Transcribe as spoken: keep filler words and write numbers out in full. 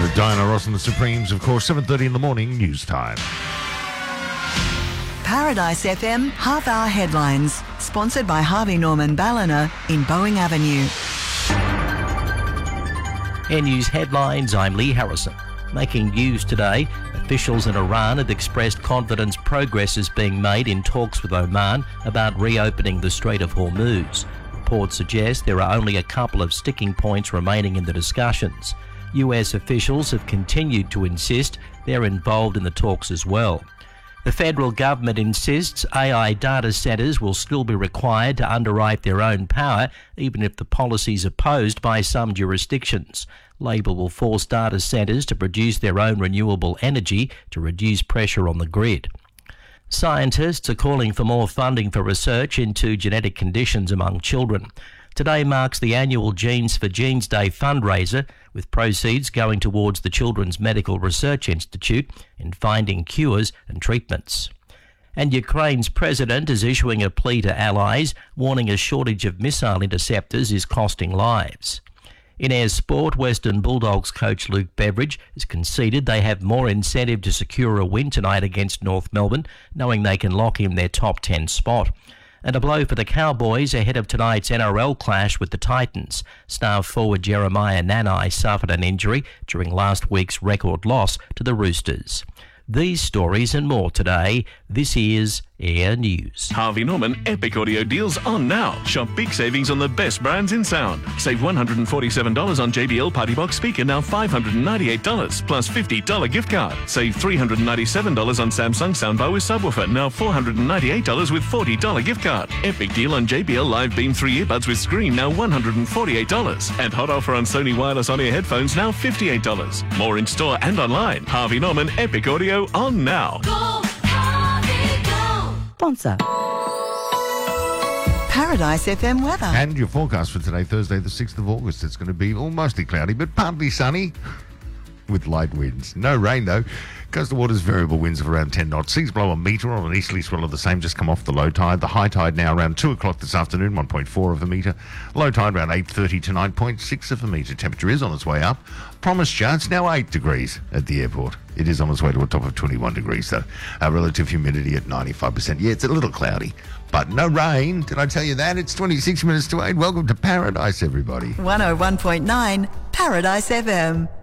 With Diana Ross and the Supremes, of course, seven thirty in the morning, news time. Paradise F M half-hour headlines, sponsored by Harvey Norman Ballina in Boeing Avenue. Air News headlines, I'm Lee Harrison. Making news today, officials in Iran have expressed confidence progress is being made in talks with Oman about reopening the Strait of Hormuz. Reports suggest there are only a couple of sticking points remaining in the discussions. U S officials have continued to insist they're involved in the talks as well. The federal government insists A I data centres will still be required to underwrite their own power, even if the policy is opposed by some jurisdictions. Labor will force data centres to produce their own renewable energy to reduce pressure on the grid. Scientists are calling for more funding for research into genetic conditions among children. Today marks the annual Genes for Genes Day fundraiser, with proceeds going towards the Children's Medical Research Institute in finding cures and treatments. And Ukraine's president is issuing a plea to allies, warning a shortage of missile interceptors is costing lives. In air sport, Western Bulldogs coach Luke Beveridge has conceded they have more incentive to secure a win tonight against North Melbourne, knowing they can lock in their top ten spot. And a blow for the Cowboys ahead of tonight's N R L clash with the Titans. Star forward Jeremiah Nanai suffered an injury during last week's record loss to the Roosters. These stories and more today. This is Air News. Harvey Norman Epic Audio deals on now. Shop big savings on the best brands in sound. Save one hundred forty-seven dollars on J B L Party Box speaker, now five hundred ninety-eight dollars, plus fifty dollars gift card. Save three hundred ninety-seven dollars on Samsung soundbar with subwoofer, now four hundred ninety-eight dollars with forty dollars gift card. Epic deal on J B L Live Beam three earbuds with screen, now one hundred forty-eight dollars. And hot offer on Sony wireless on-ear headphones, now fifty-eight dollars. More in store and online. Harvey Norman Epic Audio on now. Go, Harvey, go. Sponsor. Paradise F M weather. And your forecast for today, Thursday, the sixth of August. It's going to be all mostly cloudy, but partly sunny with light winds. No rain, though. Coastal waters, variable winds of around ten knots. Seas below a metre on an easterly swell of the same, just come off the low tide. The high tide now around two o'clock this afternoon, one point four of a metre. Low tide around eight thirty to nine point six of a metre. Temperature is on its way up. Promised chance now eight degrees at the airport. It is on its way to a top of twenty-one degrees, though. Our relative humidity at ninety-five percent. Yeah, it's a little cloudy, but no rain. Did I tell you that? It's twenty-six minutes to eight. Welcome to Paradise, everybody. one oh one point nine Paradise F M.